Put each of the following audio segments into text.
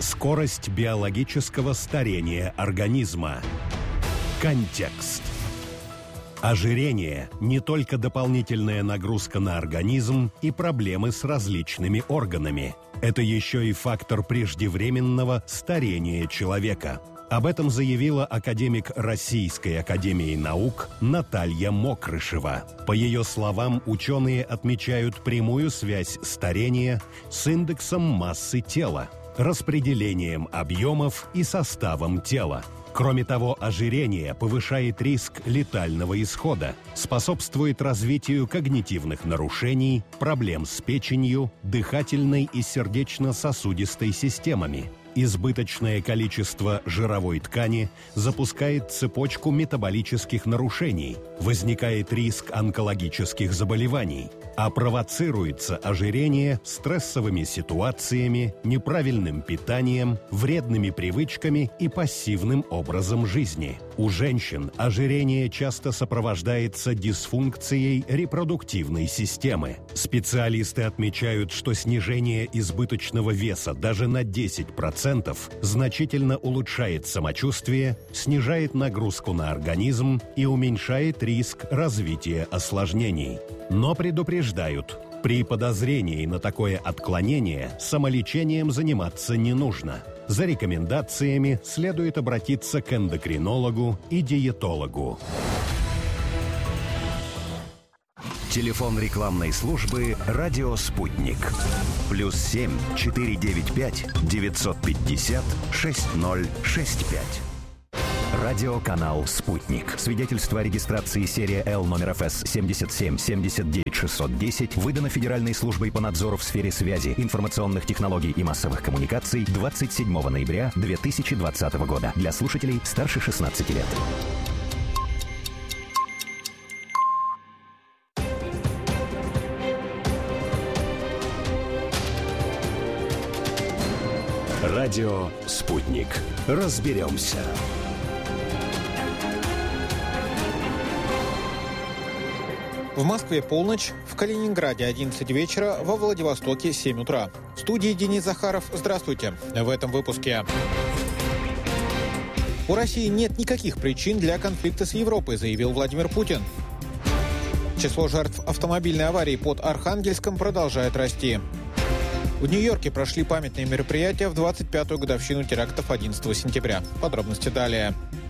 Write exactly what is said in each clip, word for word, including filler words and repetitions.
Скорость биологического старения организма. Контекст. Ожирение – не только дополнительная нагрузка на организм и проблемы с различными органами. Это еще и фактор преждевременного старения человека. Об этом заявила академик Российской академии наук Наталья Мокрышева. По ее словам, ученые отмечают прямую связь старения с индексом массы тела, распределением объемов и составом тела. Кроме того, ожирение повышает риск летального исхода, способствует развитию когнитивных нарушений, проблем с печенью, дыхательной и сердечно-сосудистой системами. Избыточное количество жировой ткани запускает цепочку метаболических нарушений, возникает риск онкологических заболеваний, а провоцируется ожирение стрессовыми ситуациями, неправильным питанием, вредными привычками и пассивным образом жизни. У женщин ожирение часто сопровождается дисфункцией репродуктивной системы. Специалисты отмечают, что снижение избыточного веса даже на десять процентов значительно улучшает самочувствие, снижает нагрузку на организм и уменьшает риск развития осложнений. Но предупреждают, при подозрении на такое отклонение самолечением заниматься не нужно. За рекомендациями следует обратиться к эндокринологу и диетологу. Телефон рекламной службы «Радио Спутник». Плюс семь четыре девять пять девятьсот пятьдесят шесть ноль шесть пять. Радиоканал «Спутник». Свидетельство о регистрации серия Л номер эф эс семьдесят семь семьдесят девять шестьсот десять выдано Федеральной службой по надзору в сфере связи, информационных технологий и массовых коммуникаций двадцать седьмого ноября две тысячи двадцатого года. Для слушателей старше шестнадцати лет. Радио «Спутник». Разберемся. В Москве полночь, в Калининграде одиннадцать вечера, во Владивостоке семь утра. В студии Денис Захаров. Здравствуйте. В этом выпуске. У России нет никаких причин для конфликта с Европой, заявил Владимир Путин. Число жертв автомобильной аварии под Архангельском продолжает расти. В Нью-Йорке прошли памятные мероприятия в двадцать пятую годовщину терактов одиннадцатого сентября. Подробности далее.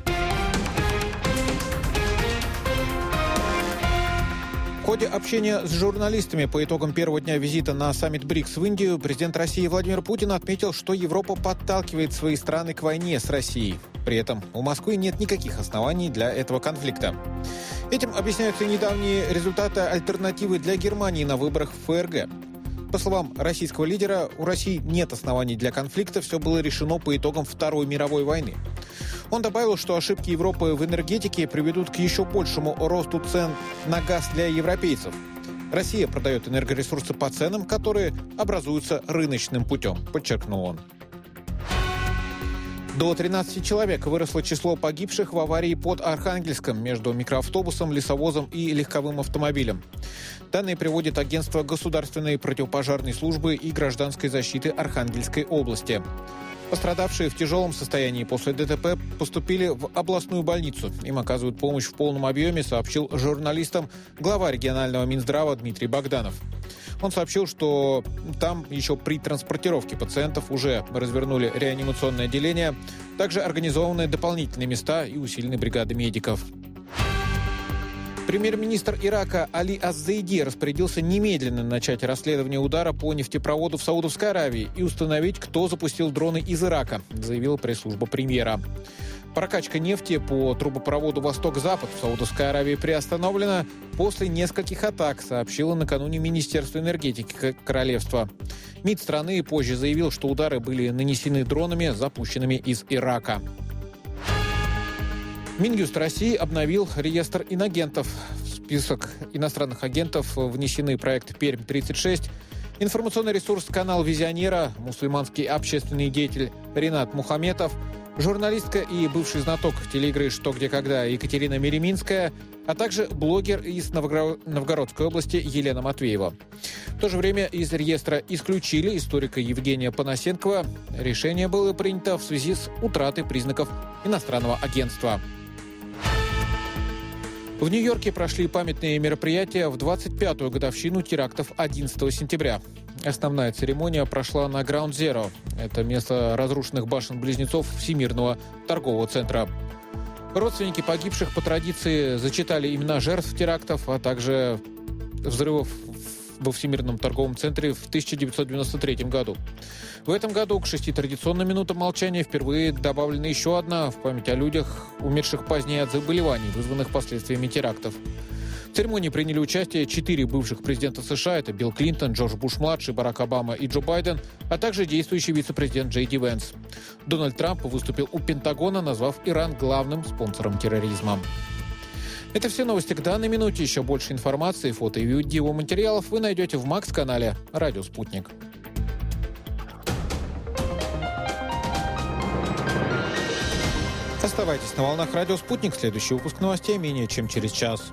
В ходе общения с журналистами по итогам первого дня визита на саммит БРИКС в Индию президент России Владимир Путин отметил, что Европа подталкивает свои страны к войне с Россией. При этом у Москвы нет никаких оснований для этого конфликта. Этим объясняются недавние результаты альтернативы для Германии на выборах в эф эр гэ. По словам российского лидера, у России нет оснований для конфликта, все было решено по итогам Второй мировой войны. Он добавил, что ошибки Европы в энергетике приведут к еще большему росту цен на газ для европейцев. Россия продает энергоресурсы по ценам, которые образуются рыночным путем, подчеркнул он. До тринадцати человек выросло число погибших в аварии под Архангельском между микроавтобусом, лесовозом и легковым автомобилем. Данные приводит агентство Государственной противопожарной службы и гражданской защиты Архангельской области. Пострадавшие в тяжелом состоянии после дэ тэ пэ поступили в областную больницу. Им оказывают помощь в полном объеме, сообщил журналистам глава регионального Минздрава Дмитрий Богданов. Он сообщил, что там еще при транспортировке пациентов уже развернули реанимационное отделение, также организованы дополнительные места и усилены бригады медиков. Премьер-министр Ирака Али Аз-Заиди распорядился немедленно начать расследование удара по нефтепроводу в Саудовской Аравии и установить, кто запустил дроны из Ирака, заявила пресс-служба премьера. Прокачка нефти по трубопроводу «Восток-Запад» в Саудовской Аравии приостановлена после нескольких атак, сообщило накануне Министерство энергетики королевства. МИД страны позже заявил, что удары были нанесены дронами, запущенными из Ирака. Минюст России обновил реестр инагентов. В список иностранных агентов внесены проект «Пермь-тридцать шесть», информационный ресурс «Канал Визионера», мусульманский общественный деятель Ринат Мухаметов, журналистка и бывший знаток телеигры «Что, где, когда» Екатерина Мереминская, а также блогер из Новгородской области Елена Матвеева. В то же время из реестра исключили историка Евгения Панасенкова. Решение было принято в связи с утратой признаков иностранного агентства. В Нью-Йорке прошли памятные мероприятия в двадцать пятую годовщину терактов одиннадцатого сентября. Основная церемония прошла на Ground Zero. Это место разрушенных башен-близнецов Всемирного торгового центра. Родственники погибших по традиции зачитали имена жертв терактов, а также взрывов во Всемирном торговом центре в тысяча девятьсот девяносто третьем году. В этом году к шести традиционным минутам молчания впервые добавлена еще одна в память о людях, умерших позднее от заболеваний, вызванных последствиями терактов. В церемонии приняли участие четыре бывших президента США. Это Билл Клинтон, Джордж Буш-младший, Барак Обама и Джо Байден, а также действующий вице-президент Джей Ди Венс. Дональд Трамп выступил у Пентагона, назвав Иран главным спонсором терроризма. Это все новости к данной минуте. Еще больше информации, фото и видеоматериалов вы найдете в Макс-канале «Радио Спутник». Оставайтесь на волнах «Радио Спутник». Следующий выпуск новостей менее чем через час.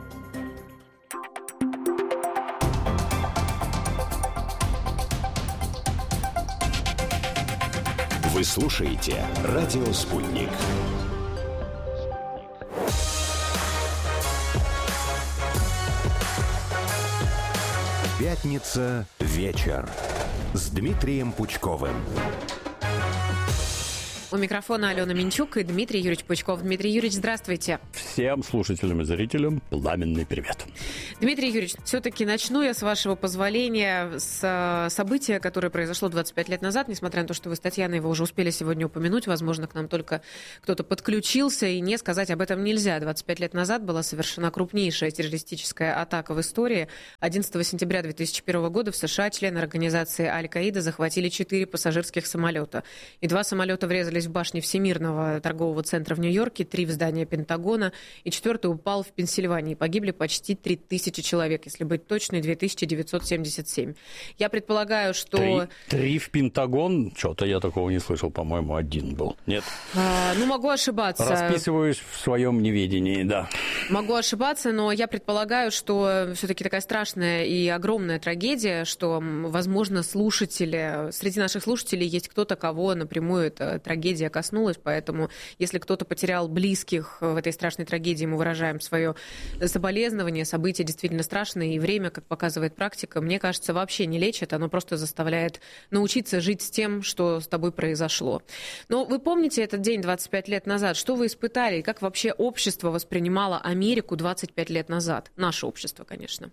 Вы слушаете «Радио Спутник». Пятница. Вечер. С Дмитрием Пучковым. У микрофона Алена Минчук и Дмитрий Юрьевич Пучков. Дмитрий Юрьевич, здравствуйте. Всем слушателям и зрителям пламенный привет. Дмитрий Юрьевич, все-таки начну я, с вашего позволения, с события, которое произошло двадцать пять лет назад. Несмотря на то, что вы с Татьяной его уже успели сегодня упомянуть, возможно, к нам только кто-то подключился, и не сказать об этом нельзя. двадцать пять лет назад была совершена крупнейшая террористическая атака в истории. одиннадцатого сентября две тысячи первого года в США члены организации Аль-Каида захватили четыре пассажирских самолета. И два самолета врезались в башни Всемирного торгового центра в Нью-Йорке, три в здание Пентагона, и четвертый упал в Пенсильвании. Погибли почти три тысячи человек, если быть точной, две тысячи девятьсот семьдесят семь. Я предполагаю, что... Три, три в Пентагон? Что-то я такого не слышал, по-моему, один был. Нет? А, ну, могу ошибаться. Расписываюсь в своем неведении, да. Могу ошибаться, но я предполагаю, что все-таки такая страшная и огромная трагедия, что, возможно, слушатели, среди наших слушателей есть кто-то, кого напрямую эта трагедия коснулась, поэтому если кто-то потерял близких в этой страшной трагедии, мы выражаем свое соболезнование. События действительно страшные, и время, как показывает практика, мне кажется, вообще не лечит, оно просто заставляет научиться жить с тем, что с тобой произошло. Но вы помните этот день двадцать пять лет назад? Что вы испытали, и как вообще общество воспринимало Америку двадцать пять лет назад? Наше общество, конечно.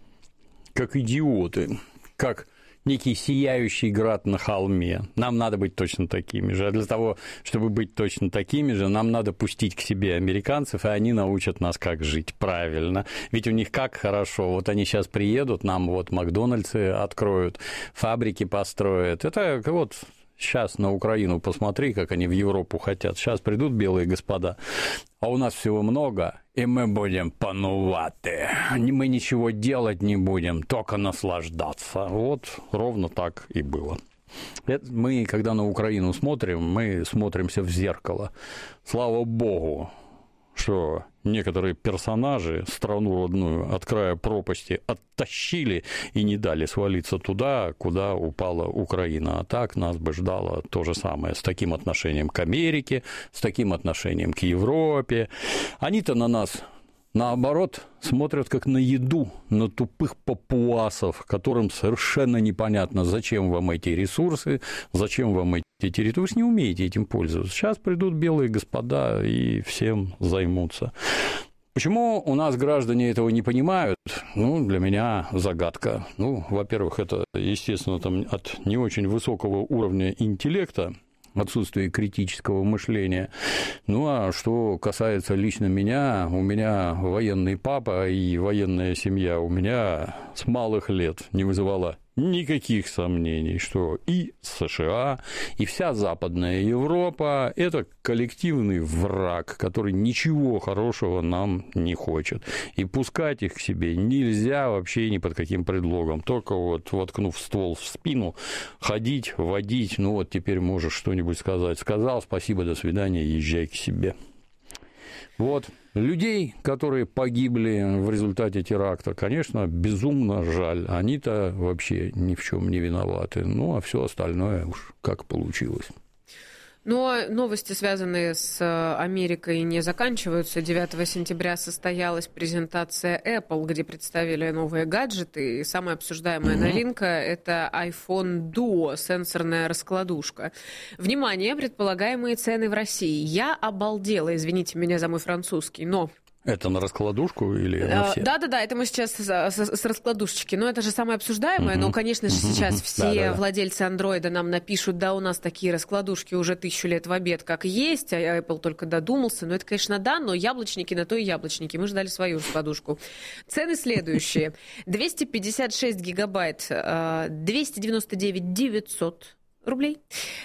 Как идиоты, как некий сияющий град на холме. Нам надо быть точно такими же. А для того, чтобы быть точно такими же, нам надо пустить к себе американцев, и они научат нас, как жить правильно. Ведь у них как хорошо. Вот они сейчас приедут, нам вот Макдональдсы откроют, фабрики построят. Это вот... Сейчас на Украину посмотри, как они в Европу хотят. Сейчас придут белые господа, а у нас всего много, и мы будем панувати. Мы ничего делать не будем, только наслаждаться. Вот ровно так и было. Мы, когда на Украину смотрим, мы смотримся в зеркало. Слава богу, что некоторые персонажи страну родную от края пропасти оттащили и не дали свалиться туда, куда упала Украина. А так нас бы ждало то же самое, с таким отношением к Америке, с таким отношением к Европе. Они-то на нас, наоборот, смотрят как на еду, на тупых папуасов, которым совершенно непонятно, зачем вам эти ресурсы, зачем вам эти территории. Вы же не умеете этим пользоваться. Сейчас придут белые господа и всем займутся. Почему у нас граждане этого не понимают? Ну, для меня загадка. Ну, во-первых, это, естественно, там от не очень высокого уровня интеллекта, отсутствие критического мышления. Ну, а что касается лично меня, у меня военный папа и военная семья у меня с малых лет не вызывала никаких сомнений, что и США, и вся Западная Европа – это коллективный враг, который ничего хорошего нам не хочет. И пускать их к себе нельзя вообще ни под каким предлогом. Только вот, воткнув ствол в спину, ходить, водить, ну вот теперь можешь что-нибудь сказать. Сказал, спасибо, до свидания, езжай к себе. Вот. Людей, которые погибли в результате теракта, конечно, безумно жаль. Они-то вообще ни в чем не виноваты. Ну, а все остальное уж как получилось. Но новости, связанные с Америкой, не заканчиваются. девятого сентября состоялась презентация Apple, где представили новые гаджеты. И самая обсуждаемая mm-hmm. новинка – это iPhone Duo, сенсорная раскладушка. Внимание, предполагаемые цены в России. Я обалдела, извините меня за мой французский, но... Это на раскладушку или на все? Да-да-да, это мы сейчас с, с, с раскладушечки. Но это же самое обсуждаемое. Uh-huh. Но, конечно же, сейчас все Да-да-да. владельцы андроида нам напишут, да, у нас такие раскладушки уже тысячу лет в обед как есть, а Apple только додумался. Ну, это, конечно, да, но яблочники на то и яблочники. Мы ждали свою раскладушку. Цены следующие. двести пятьдесят шесть гигабайт, двести девяносто девять девятьсот рублей,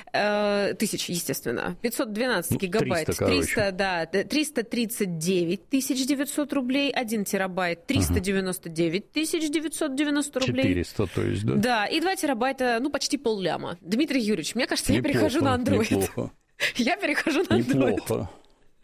э, тысяч, естественно, пятьсот двенадцать гигабайт, триста, триста, да, триста тридцать девять тысяч девятьсот рублей, один терабайт, триста девяносто девять тысяч девятьсот девяносто рублей. четыреста, то есть, да? Да, и два терабайта, ну, почти полляма. Дмитрий Юрьевич, мне кажется, неплохо, я перехожу на Android. Неплохо. Я перехожу на Android. Неплохо.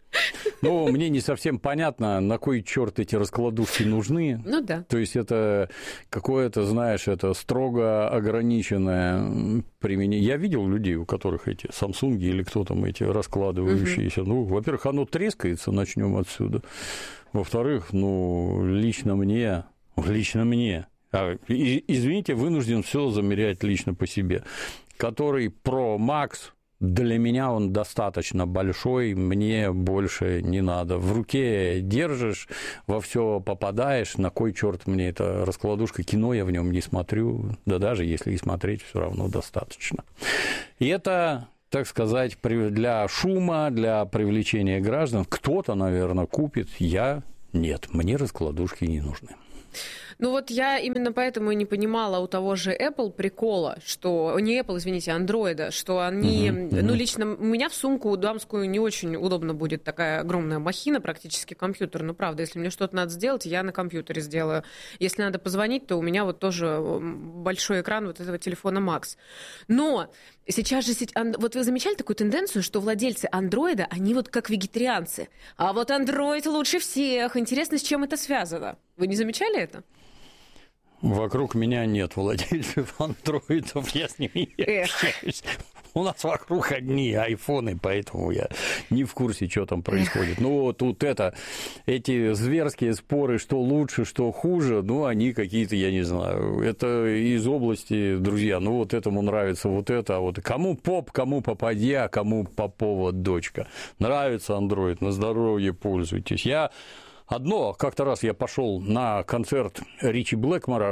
Ну, мне не совсем понятно, на кой черт эти раскладушки нужны. Ну да. То есть это какое-то, знаешь, это строго ограниченное применение. Я видел людей, у которых эти Samsung или кто там эти раскладывающиеся. Угу. Ну, во-первых, оно трескается, начнем отсюда. Во-вторых, ну, лично мне, лично мне, а, извините, вынужден все замерять лично по себе, который Pro Max. Для меня он достаточно большой, мне больше не надо. В руке держишь, во все попадаешь, на кой черт мне эта раскладушка, кино я в нем не смотрю, да даже если и смотреть, все равно достаточно. И это, так сказать, для шума, для привлечения граждан. Кто-то, наверное, купит, я нет, мне раскладушки не нужны. Ну вот я именно поэтому и не понимала у того же Apple прикола, что... Не Apple, извините, Android, что они... Uh-huh, uh-huh. Ну, лично у меня в сумку дамскую не очень удобно будет такая огромная махина, практически компьютер. Ну, правда, если мне что-то надо сделать, я на компьютере сделаю. Если надо позвонить, то у меня вот тоже большой экран вот этого телефона Max. Но сейчас же... Вот вы замечали такую тенденцию, что владельцы Android, они вот как вегетарианцы. А вот Android лучше всех. Интересно, с чем это связано? Вы не замечали это? Вокруг меня нет владельцев андроидов, я с ними не общаюсь. У нас вокруг одни айфоны, поэтому я не в курсе, что там происходит. Ну, тут это, эти зверские споры, что лучше, что хуже, ну, они какие-то, я не знаю, это из области, друзья, ну, вот этому нравится вот это, а вот кому поп, кому попадья, кому Попова дочка. Нравится Android, на здоровье пользуйтесь. Я... Одно, как-то раз я пошел на концерт Ричи Блэкмора,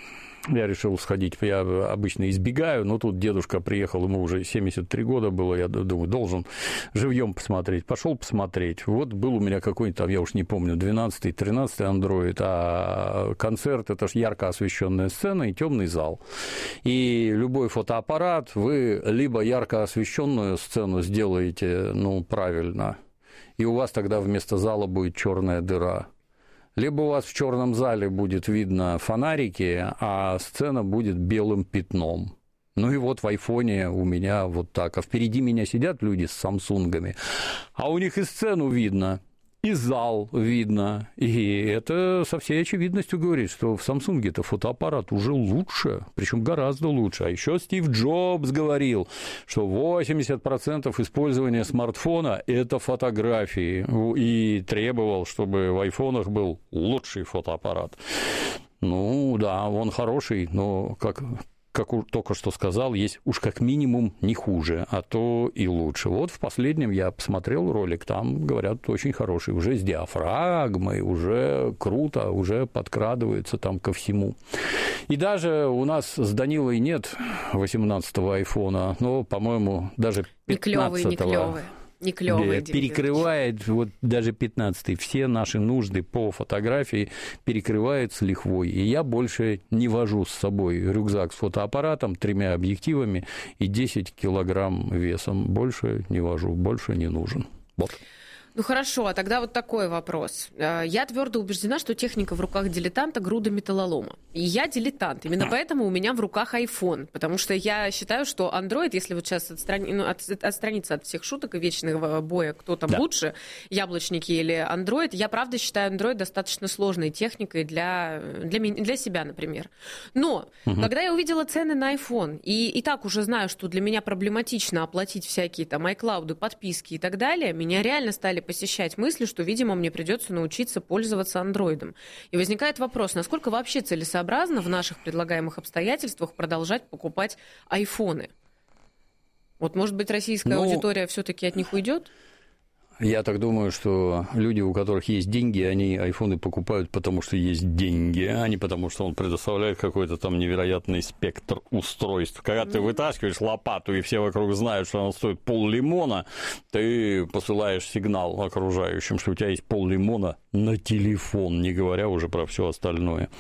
я решил сходить, я обычно избегаю, но тут дедушка приехал, ему уже семьдесят три года было, я думаю, должен живьем посмотреть. Пошел посмотреть. Вот был у меня какой-нибудь там, я уж не помню, двенадцатый, тринадцатый Android, а концерт – это ж ярко освещенная сцена и темный зал. И любой фотоаппарат, вы либо ярко освещенную сцену сделаете, ну, правильно, и у вас тогда вместо зала будет черная дыра. Либо у вас в черном зале будет видно фонарики, а сцена будет белым пятном. Ну и вот в айфоне у меня вот так. А впереди меня сидят люди с самсунгами, а у них и сцену видно, и зал видно. И это со всей очевидностью говорит, что в Samsung-то фотоаппарат уже лучше, причем гораздо лучше. А еще Стив Джобс говорил, что восемьдесят процентов использования смартфона – это фотографии, и требовал, чтобы в айфонах был лучший фотоаппарат. Ну да, он хороший, но как... как только что сказал, есть уж как минимум не хуже, а то и лучше. Вот в последнем я посмотрел ролик, там, говорят, очень хороший, уже с диафрагмой, уже круто, уже подкрадывается там ко всему. И даже у нас с Данилой нет восемнадцатого айфона, но, по-моему, даже пятнадцатого. Не клёвые, не клёвые. Не клёвые, перекрывает вот даже пятнадцатый все наши нужды по фотографии перекрывает с лихвой. И я больше не вожу с собой рюкзак с фотоаппаратом, тремя объективами и десять килограмм весом. Больше не вожу, больше не нужен. Вот. Ну хорошо, а тогда вот такой вопрос. Я твердо убеждена, что техника в руках дилетанта — груда металлолома. И я дилетант. Именно поэтому у меня в руках iPhone. Потому что я считаю, что Android, если вот сейчас отстрани... ну, от... отстраниться от всех шуток и вечного боя, кто там да. лучше, яблочники или Android, я правда считаю Android достаточно сложной техникой для, для, меня... для себя, например. Но угу. когда я увидела цены на iPhone, и, и так уже знаю, что для меня проблематично оплатить всякие там iCloud, подписки и так далее, меня реально стали посещать мысли, что, видимо, мне придется научиться пользоваться андроидом. И возникает вопрос, насколько вообще целесообразно в наших предлагаемых обстоятельствах продолжать покупать айфоны? Вот, может быть, российская ну, аудитория все-таки от них уйдет? Я так думаю, что люди, у которых есть деньги, они айфоны покупают, потому что есть деньги, а не потому, что он предоставляет какой-то там невероятный спектр устройств. Когда mm-hmm. ты вытаскиваешь лопату, и все вокруг знают, что она стоит пол-лимона, ты посылаешь сигнал окружающим, что у тебя есть пол-лимона на телефон, не говоря уже про все остальное.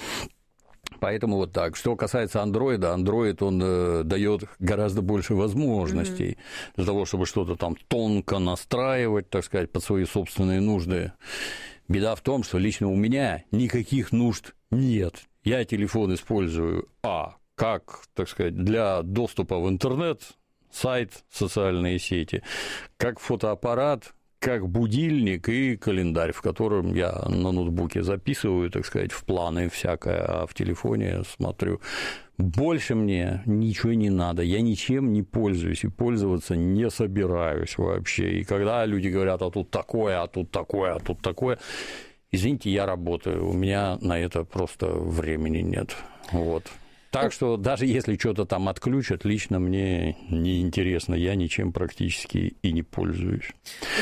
Поэтому вот так. Что касается андроида, андроид, он э, дает гораздо больше возможностей mm-hmm. для того, чтобы что-то там тонко настраивать, так сказать, под свои собственные нужды. Беда в том, что лично у меня никаких нужд нет. Я телефон использую, а, как, так сказать, для доступа в интернет, сайт, социальные сети, как фотоаппарат, как будильник и календарь, в котором я на ноутбуке записываю, так сказать, в планы всякое, а в телефоне смотрю. Больше мне ничего не надо, я ничем не пользуюсь и пользоваться не собираюсь вообще. И когда люди говорят, а тут такое, а тут такое, а тут такое, извините, я работаю, у меня на это просто времени нет. Вот. Так что даже если что-то там отключат, лично мне неинтересно, я ничем практически и не пользуюсь.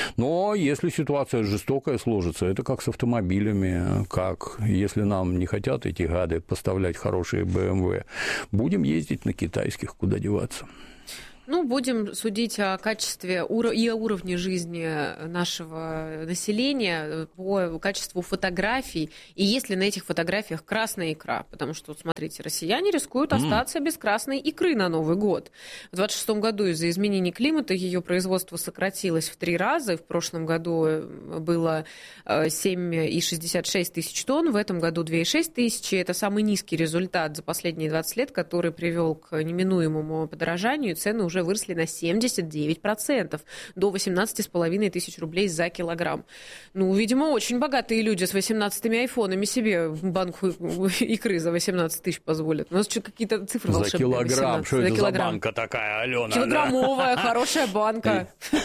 Но если ситуация жестокая сложится, это как с автомобилями, как если нам не хотят эти гады поставлять хорошие бэ эм вэ, будем ездить на китайских, куда деваться. Ну, будем судить о качестве и о уровне жизни нашего населения по качеству фотографий, и есть ли на этих фотографиях красная икра, потому что, вот смотрите, россияне рискуют остаться mm. без красной икры на Новый год. В двадцать шестом году из-за изменений климата ее производство сократилось в три раза, и в прошлом году было семь целых шестьдесят шесть сотых тысяч тонн, в этом году две целых шесть тысячи. Это самый низкий результат за последние двадцать лет, который привел к неминуемому подорожанию, и цены уже выросли на семьдесят девять процентов, до восемнадцать с половиной тысяч рублей за килограмм. Ну, видимо, очень богатые люди с восемнадцатыми айфонами себе банку икры за восемнадцать тысяч позволят. У нас что, какие-то цифры волшебные. За килограмм, что это за банка такая, Алена? Килограммовая, да? Хорошая банка.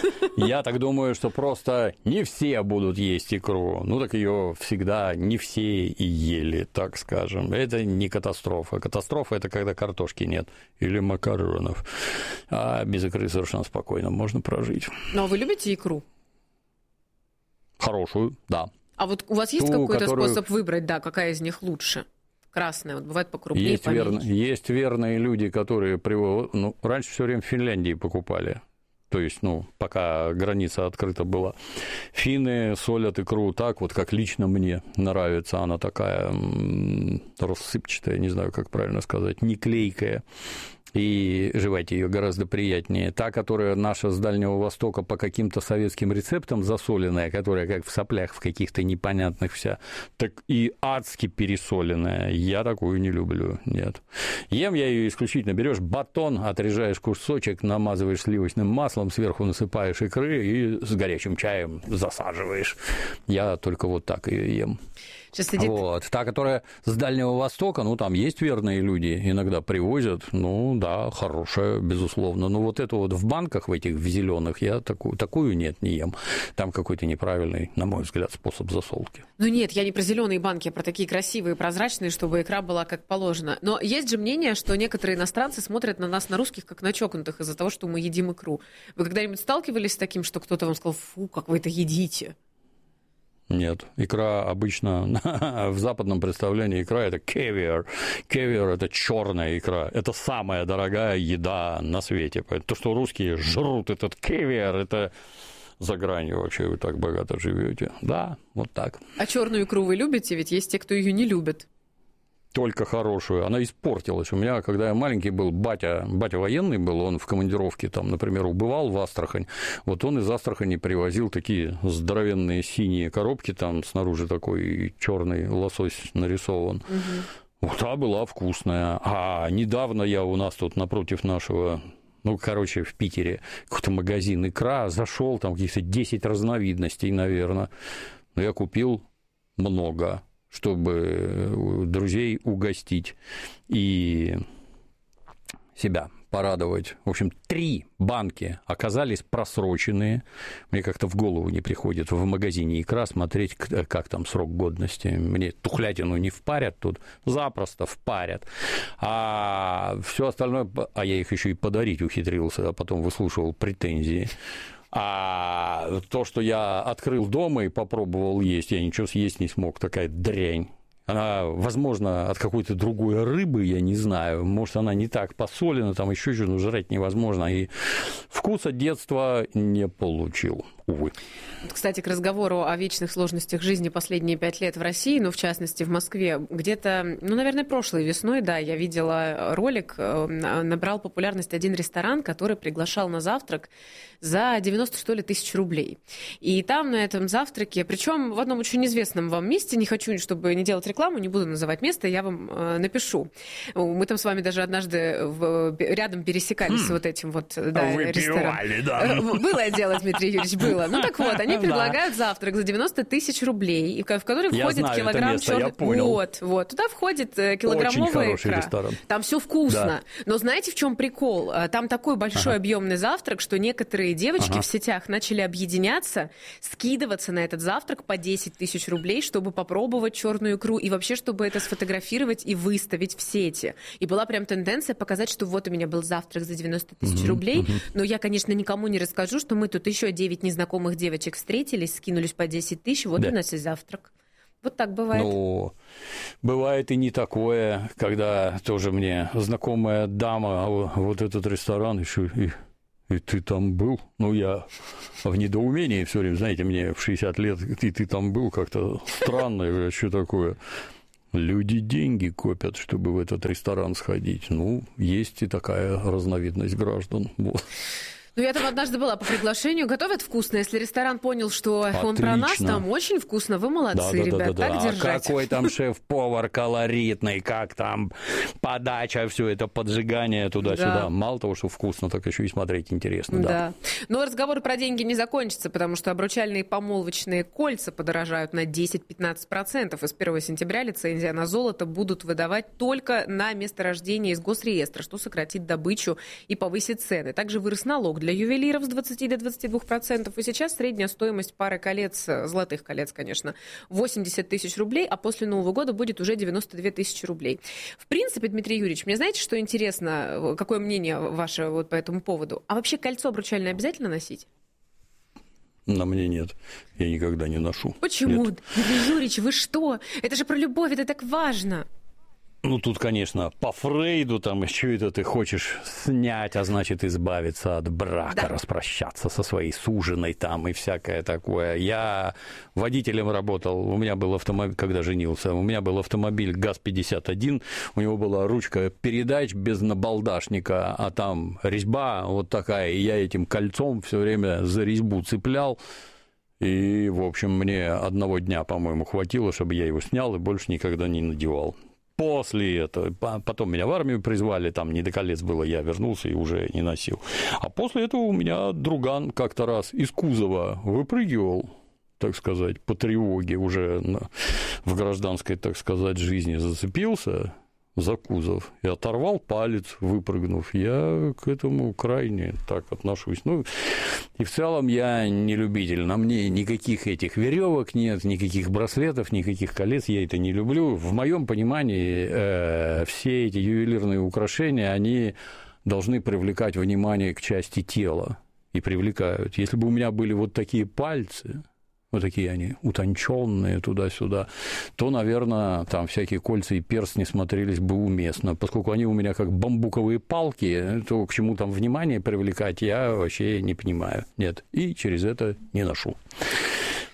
Я так думаю, что просто не все будут есть икру. Ну, так ее всегда не все и ели, так скажем. Это не катастрофа. Катастрофа – это когда картошки нет или макаронов. А без икры совершенно спокойно можно прожить. Ну, а вы любите икру? Хорошую, да. А вот у вас есть Ту, какой-то которую... способ выбрать, да, какая из них лучше? Красная, вот бывает покрупнее, есть поменьше. Верно, есть верные люди, которые привозят, ну, раньше все время в Финляндии покупали. То есть, ну, пока граница открыта была. Финны солят икру так, вот как лично мне нравится. Она такая м- рассыпчатая, не знаю, как правильно сказать, не клейкая. И жевать ее гораздо приятнее. Та, которая наша с Дальнего Востока по каким-то советским рецептам засоленная, которая как в соплях в каких-то непонятных вся, так и адски пересоленная. Я такую не люблю, нет. Ем я ее исключительно. Берешь батон, отрежаешь кусочек, намазываешь сливочным маслом, сверху насыпаешь икры и с горячим чаем засаживаешь. Я только вот так ее ем. Сидит... Вот. Та, которая с Дальнего Востока, ну, там есть верные люди, иногда привозят, ну, да, хорошая, безусловно. Но вот эту вот в банках, в этих, в зеленых, я такую, такую нет, не ем. Там какой-то неправильный, на мой взгляд, способ засолки. Ну, нет, я не про зеленые банки, а про такие красивые, прозрачные, чтобы икра была как положено. Но есть же мнение, что некоторые иностранцы смотрят на нас, на русских, как на чокнутых из-за того, что мы едим икру. Вы когда-нибудь сталкивались с таким, что кто-то вам сказал, фу, как вы это едите? Нет, икра обычно в западном представлении икра – это кевиар. Кевиар – это черная икра. Это самая дорогая еда на свете. То, что русские жрут этот кевиар, это за гранью вообще вы так богато живете. Да, вот так. А черную икру вы любите? Ведь есть те, кто ее не любит. только хорошую, она испортилась. У меня, когда я маленький был, батя, батя военный был, он в командировке, там, например, убывал в Астрахань, вот он из Астрахани привозил такие здоровенные синие коробки, там снаружи такой черный лосось нарисован. Угу. Вот та была вкусная. А недавно я у нас тут напротив нашего, ну, короче, в Питере какой-то магазин икра, зашел, там каких-то десять разновидностей, наверное, но я купил много, чтобы друзей угостить и себя порадовать. В общем, три банки оказались просроченные. Мне как-то в голову не приходит в магазине икра смотреть, как там срок годности. Мне тухлятину не впарят тут, запросто впарят. А все остальное, а я их еще и подарить ухитрился, а потом выслушивал претензии. А то, что я открыл дома и попробовал есть, я ничего съесть не смог, такая дрянь. Она, возможно, от какой-то другой рыбы, я не знаю, может, она не так посолена, там еще что-то, но жрать невозможно. И вкуса детства не получил, увы. Кстати, к разговору о вечных сложностях жизни последние пять лет в России, ну, в частности, в Москве, где-то, ну, наверное, прошлой весной, да, я видела ролик, набрал популярность один ресторан, который приглашал на завтрак за девяносто, что ли, тысяч рублей. И там на этом завтраке, причем в одном очень известном вам месте, не хочу, чтобы не делать рекламу, не буду называть место, я вам э, напишу. Мы там с вами даже однажды в, рядом пересекались хм. вот этим вот да, рестораном. Да. Было дело, Дмитрий Юрьевич, было. Ну так вот, они предлагают завтрак за девяносто тысяч рублей, в который входит знаю, килограмм черных. Вот, вот. Туда входит килограммовая икра. Ресторан. Там все вкусно. Да. Но знаете, в чем прикол? Там такой большой ага. объемный завтрак, что некоторые девочки ага. в сетях начали объединяться, скидываться на этот завтрак по десять тысяч рублей, чтобы попробовать черную икру и вообще, чтобы это сфотографировать и выставить в сети. И была прям тенденция показать, что вот у меня был завтрак за девяносто тысяч рублей, uh-huh. но я, конечно, никому не расскажу, что мы тут еще девять незнакомых девочек встретились, скинулись по десять тысяч, вот да. у нас и завтрак. Вот так бывает. Ну, бывает и не такое, когда тоже мне знакомая дама, а вот этот ресторан еще и... И ты там был? Ну, я в недоумении все время, знаете, мне в шестьдесят лет, и ты там был, как-то странно, что такое. Люди деньги копят, чтобы в этот ресторан сходить. Ну, есть и такая разновидность граждан. Вот. Ну, я там однажды была по приглашению. Готовят вкусно. Если ресторан понял, что отлично. Он про нас, там очень вкусно. Вы молодцы, да, да, ребят. Да, да, так да. держать. А какой там шеф-повар колоритный, как там подача, все это поджигание туда-сюда. Да. Мало того, что вкусно, так еще и смотреть интересно. Да. да. Но разговор про деньги не закончится, потому что обручальные помолвочные кольца подорожают на десять-пятнадцать процентов. И с первого сентября лицензия на золото будут выдавать только на месторождение из госреестра, что сократит добычу и повысит цены. Также вырос налог для ювелиров с двадцати до двадцати двух процентов. И сейчас средняя стоимость пары колец, золотых колец, конечно, восемьдесят тысяч рублей, а после Нового года будет уже девяносто две тысячи рублей. В принципе, Дмитрий Юрьевич, мне знаете, что интересно, какое мнение ваше вот по этому поводу? А вообще кольцо обручальное обязательно носить? На мне нет. Я никогда не ношу. Почему? Нет. Дмитрий Юрьевич, вы что? Это же про любовь, это так важно. Ну, тут, конечно, по Фрейду, там, еще это ты хочешь снять, а значит, избавиться от брака, да. распрощаться со своей суженой там и всякое такое. Я водителем работал, у меня был автомобиль, когда женился, у меня был автомобиль ГАЗ пятьдесят один, у него была ручка передач без набалдашника, а там резьба вот такая, и я этим кольцом все время за резьбу цеплял. И, в общем, мне одного дня, по-моему, хватило, чтобы я его снял и больше никогда не надевал. После этого, потом меня в армию призвали, там не до колец было, я вернулся и уже не носил. А после этого у меня друган как-то раз из кузова выпрыгивал, так сказать, по тревоге, уже в гражданской, так сказать, жизни зацепился за кузов и оторвал палец, выпрыгнув. Я к этому крайне так отношусь. Ну, и в целом я не любитель. На мне никаких этих веревок нет, никаких браслетов, никаких колец. Я это не люблю. В моем понимании э, все эти ювелирные украшения, они должны привлекать внимание к части тела. И привлекают. Если бы у меня были вот такие пальцы, вот такие они утонченные туда-сюда, то, наверное, там всякие кольца и перстни смотрелись бы уместно. Поскольку они у меня как бамбуковые палки, то к чему там внимание привлекать, я вообще не понимаю. Нет, и через это не ношу.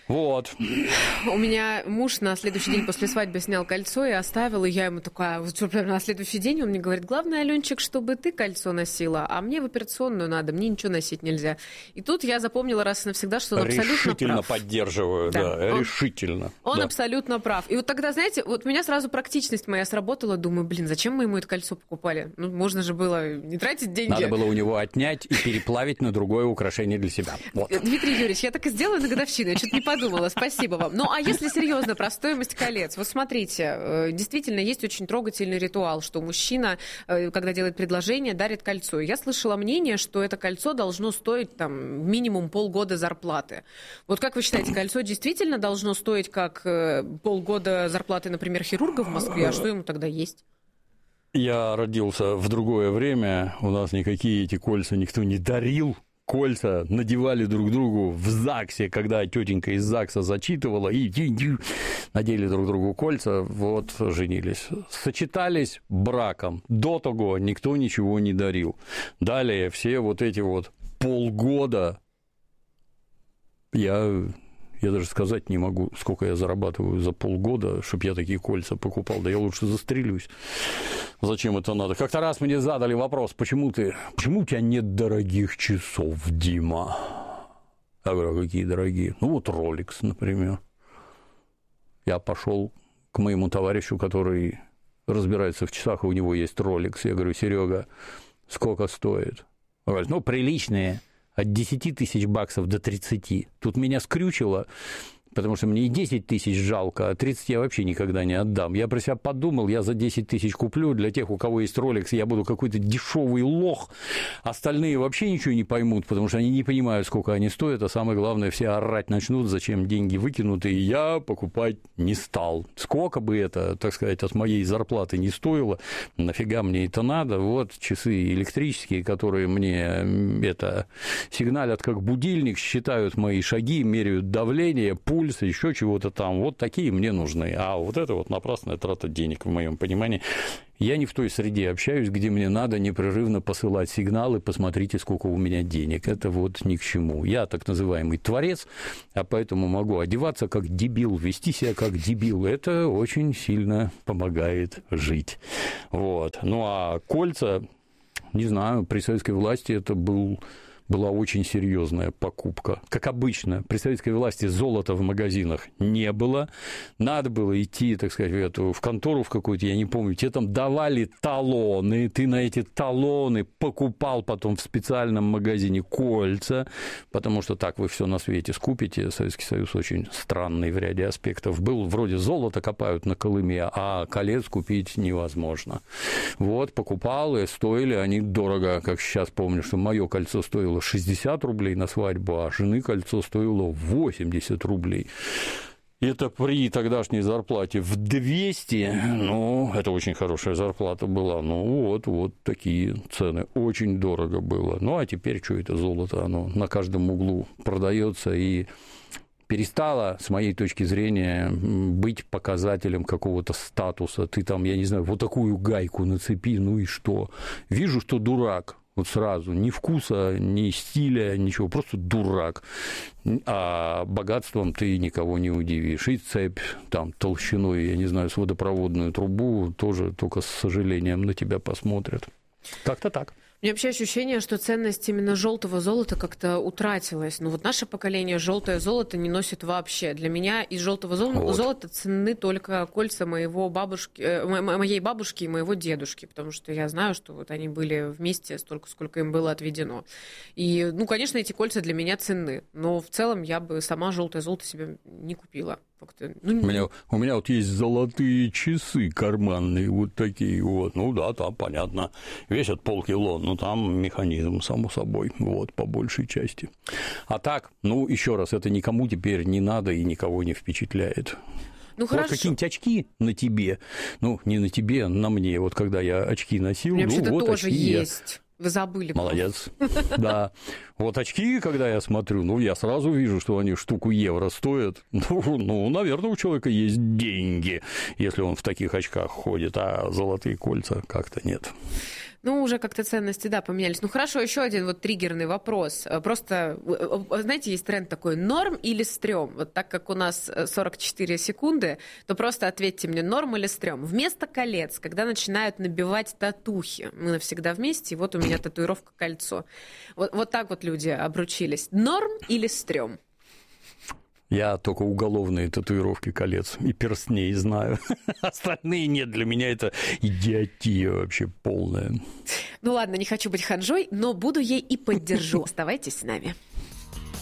Вот. У меня муж на следующий день после свадьбы снял кольцо и оставил, и я ему такая, вот прямо на следующий день он мне говорит, главное, Аленчик, чтобы ты кольцо носила, а мне в операционную надо, мне ничего носить нельзя. И тут я запомнила раз и навсегда, что он абсолютно прав. Решительно поддерживаю, да, да он, решительно. Он да. абсолютно прав. И вот тогда, знаете, вот у меня сразу практичность моя сработала, думаю, блин, зачем мы ему это кольцо покупали? Ну, можно же было не тратить деньги. Надо было у него отнять и переплавить на другое украшение для себя. Вот. Дмитрий Юрьевич, я так и сделаю на годовщину, я что-то не подумала, спасибо вам. Ну, а если серьезно про стоимость колец, вот смотрите, действительно есть очень трогательный ритуал, что мужчина, когда делает предложение, дарит кольцо. Я слышала мнение, что это кольцо должно стоить там минимум полгода зарплаты. Вот как вы считаете, кольцо действительно должно стоить как полгода зарплаты, например, хирурга в Москве, а что ему тогда есть? Я родился в другое время, у нас никакие эти кольца никто не дарил. Кольца надевали друг другу в ЗАГСе, когда тетенька из ЗАГСа зачитывала, и надели друг другу кольца, вот, женились. Сочетались браком. До того никто ничего не дарил. Далее все вот эти вот полгода, я... Я даже сказать не могу, сколько я зарабатываю за полгода, чтобы я такие кольца покупал. Да я лучше застрелюсь. Зачем это надо? Как-то раз мне задали вопрос, почему ты, почему у тебя нет дорогих часов, Дима? Я говорю, какие дорогие? Ну, вот Rolex, например. Я пошел к моему товарищу, который разбирается в часах, и у него есть Rolex. Я говорю, Серега, сколько стоит? Он говорит, ну, приличные. От десяти тысяч баксов до тридцати. Тут меня скрючило, потому что мне и десять тысяч жалко, а тридцать я вообще никогда не отдам. Я про себя подумал, я за десять тысяч куплю, для тех, у кого есть Rolex, я буду какой-то дешевый лох, остальные вообще ничего не поймут, потому что они не понимают, сколько они стоят, а самое главное, все орать начнут, зачем деньги выкинуты, и я покупать не стал. Сколько бы это, так сказать, от моей зарплаты не стоило, нафига мне это надо, вот часы электрические, которые мне это сигналят как будильник, считают мои шаги, меряют давление, пульс, еще чего-то там, вот такие мне нужны, а вот это вот напрасная трата денег, в моем понимании. Я не в той среде общаюсь, где мне надо непрерывно посылать сигналы, посмотрите, сколько у меня денег. Это вот ни к чему. Я так называемый творец, а поэтому могу одеваться как дебил, вести себя как дебил. Это очень сильно помогает жить. Вот. Ну, а кольца, не знаю, при советской власти это был... была очень серьезная покупка. Как обычно, при советской власти золота в магазинах не было. Надо было идти, так сказать, в, эту, в контору в какую-то, я не помню, тебе там давали талоны, ты на эти талоны покупал потом в специальном магазине кольца, потому что так вы все на свете скупите. Советский Союз очень странный в ряде аспектов был. Вроде золото копают на Колыме, а колец купить невозможно. Вот, покупал, и стоили они дорого, как сейчас помню, что мое кольцо стоило шестьдесят рублей на свадьбу, а жены кольцо стоило восемьдесят рублей. Это при тогдашней зарплате в двести, ну, это очень хорошая зарплата была, ну, вот, вот такие цены, очень дорого было. Ну, а теперь что это золото, оно на каждом углу продается и перестало, с моей точки зрения, быть показателем какого-то статуса. Ты там, я не знаю, вот такую гайку нацепи, ну и что? Вижу, что дурак. Вот сразу, ни вкуса, ни стиля, ничего, просто дурак. А богатством ты никого не удивишь. И цепь там толщиной, я не знаю, с водопроводную трубу тоже только с сожалением на тебя посмотрят. Как-то так. У меня вообще ощущение, что ценность именно желтого золота как-то утратилась. Ну вот наше поколение желтое золото не носит вообще. Для меня из желтого золота, вот. золота ценны только кольца моего бабушки, э, моей бабушки и моего дедушки, потому что я знаю, что вот они были вместе столько, сколько им было отведено. И, ну, конечно, эти кольца для меня ценны, но в целом я бы сама желтое золото себе не купила. Ну, у, меня, у меня вот есть золотые часы карманные, вот такие вот. Ну да, там понятно, весят полкило, но там механизм, само собой, вот, по большей части. А так, ну, еще раз, это никому теперь не надо и никого не впечатляет. Ну, вот хорошо. какие-нибудь очки на тебе, ну, не на тебе, на мне, вот когда я очки носил, ну, ну, вот тоже очки есть. Вы забыли. Молодец. Да. Вот очки, когда я смотрю, ну, я сразу вижу, что они штуку евро стоят. Ну, ну, наверное, у человека есть деньги, если он в таких очках ходит, а золотые кольца как-то нет. Ну, уже как-то ценности, да, поменялись. Ну, хорошо, еще один вот триггерный вопрос. Просто, знаете, есть тренд такой: норм или стрём? Вот так как у нас сорок четыре секунды, то просто ответьте мне, норм или стрём? Вместо колец, когда начинают набивать татухи, мы навсегда вместе, и вот у меня татуировка кольцо. Вот, вот так вот люди обручились. Норм или стрём? Я только уголовные татуировки колец и перстней знаю. Остальные нет. Для меня это идиотия вообще полная. Ну ладно, не хочу быть ханжой, но буду ей и поддержу. Оставайтесь с нами.